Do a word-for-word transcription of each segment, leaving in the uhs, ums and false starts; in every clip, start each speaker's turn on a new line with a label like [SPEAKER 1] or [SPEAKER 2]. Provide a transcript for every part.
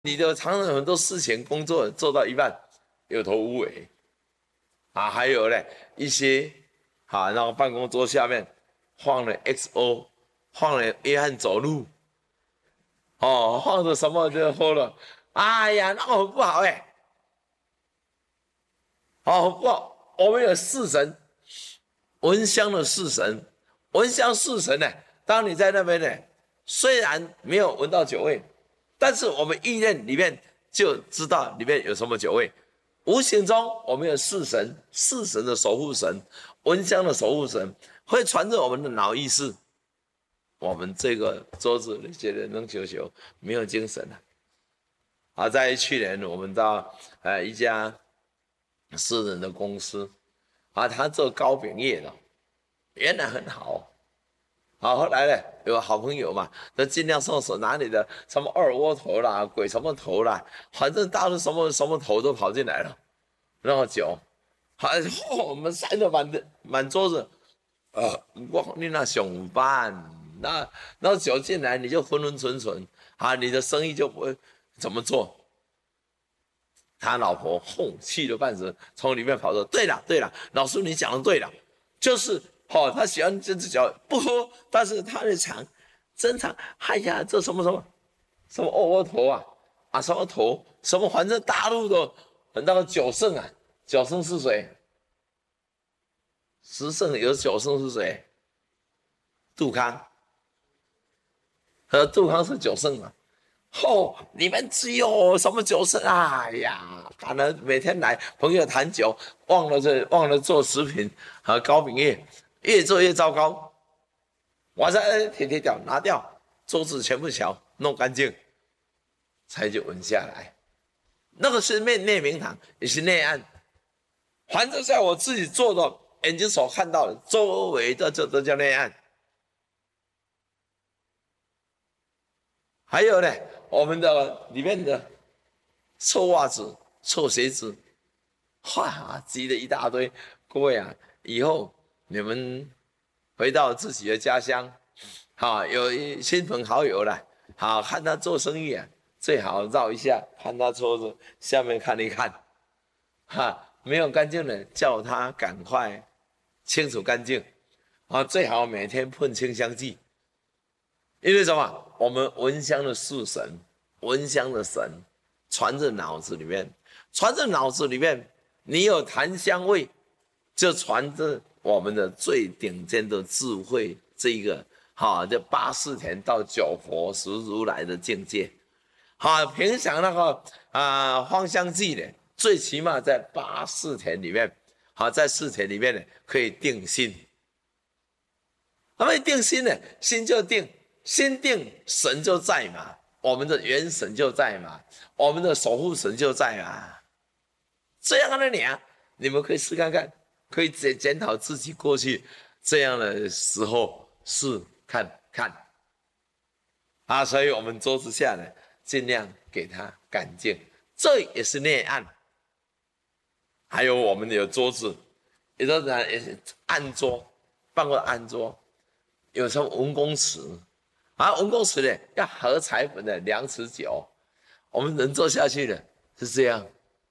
[SPEAKER 1] 你的常常很多事情工作做到一半有头无尾啊，还有呢一些啊，那个办公桌下面放了 X O， 放了约翰走路，哦，放着什么就喝了，哎呀，那很不好哎、欸，哦，不好，我们有四神，闻香的四神，闻香四神呢，当你在那边呢，虽然没有闻到酒味。但是我们意念里面就知道里面有什么酒味，无形中我们有四神，四神的守护神，闻香的守护神会传着我们的脑意识。我们这个桌子你觉得能久久没有精神了。啊，在去年我们到呃一家私人的公司，啊，他做糕饼业的，原来很好。好，后来呢，有好朋友嘛，都尽量送手哪里的什么二窝头啦、鬼什么头啦，反正大陆什么什么头都跑进来了，然后酒，还、哦、我们塞得满的满桌子，呃，我你那上班，那那酒进来你就昏昏沉沉，啊，你的生意就不会怎么做。他老婆轰气得半死，从里面跑出，对了对了，老师你讲的对了，就是。哦，他喜欢这只脚不喝，但是他的肠真肠，哎呀，这什么什么什么窝窝头啊啊什么头什么，反正大陆的那个九圣啊，九圣是谁？十圣有九圣是谁？杜康，和杜康是九圣嘛？哦，你们只有什么九圣？哎呀，可能每天来朋友谈酒，忘了这忘了做食品和糕饼业。越做越糟糕，晚上铁铁掉拿掉，桌子全部小弄干净，才就稳下来。那个是内内明堂，也是内暗。反正在我自己做的眼睛所看到的，周围的这都叫内暗。还有呢，我们的里面的臭袜子、臭鞋子，哇，积了一大堆。各位啊，以后你们回到自己的家乡，好，有亲朋好友了，好，看他做生意啊，最好绕一下，看他桌子下面看一看，哈，没有干净的，叫他赶快清除干净，啊，最好每天喷清香剂，因为什么？我们闻香的是神，闻香的神传在脑子里面，传在脑子里面，你有檀香味。就传着我们的最顶尖的智慧，这一个哈，这八四田到九佛十如来的境界，好，平常那个啊芳香剂呢，最起码在八四田里面，好，在四田里面呢可以定心。那么定心呢，心就定，心定神就在嘛，我们的元神就在嘛，我们的守护神就在嘛。这样的你啊，你们可以试看看。可以检检讨自己过去这样的时候试看看啊，所以我们桌子下呢，尽量给它干净，这也是内暗。还有我们有桌子，有的人也是暗桌，办过暗桌，有什么文公尺啊，文公尺呢要合彩粉的两尺九，我们人坐下去的是这样，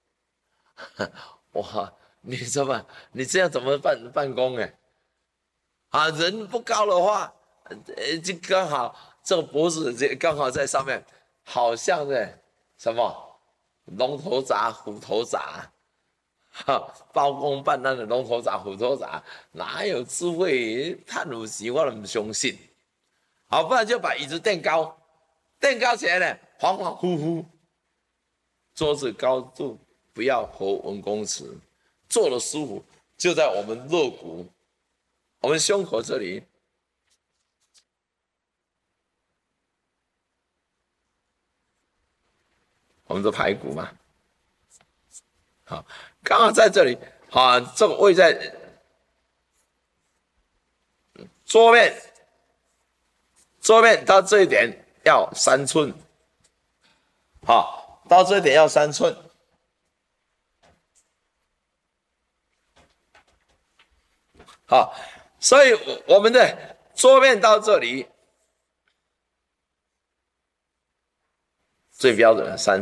[SPEAKER 1] 哇！你说吧，你这样怎么办办公呢？啊，人不高的话，呃，就刚好这个脖子刚好在上面，好像呢什么龙头铡、虎头铡，哈，包公办那的龙头铡、虎头铡，哪有智慧？探五级我都不相信。好，不然就把椅子垫高，垫高起来呢，恍恍惚惚，桌子高度不要活文公尺。坐的舒服就在我们肋骨，我们胸口这里，我们的排骨嘛，好，刚好在这里，好，这个位在桌面，桌面到这一点要三寸，好，到这一点要三寸。好，所以我们的桌面到这里最标准的三。